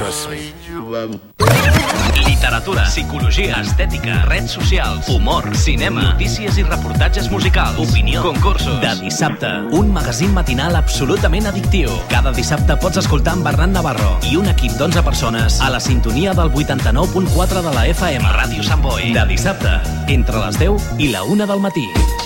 Trust me. Literatura, psicologia, estètica, redes socials, humor, cinema, notícies i reportatges musicals, opinió, concursos. De dissabte, un magazín matinal absolutament addictiu. Cada dissabte pots escoltar en Bernat Navarro i un equip d'11 persones a la sintonia del 89.4 de la FM. Ràdio Sant Boi. De dissabte, entre les 10 i la 1 del matí.